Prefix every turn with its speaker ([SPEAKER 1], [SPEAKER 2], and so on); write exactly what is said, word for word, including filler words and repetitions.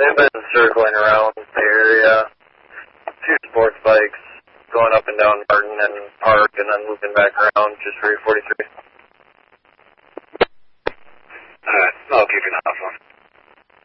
[SPEAKER 1] They've been circling around the area, two sports bikes, going up and down Martin and Park, and then looping back around just for forty-three.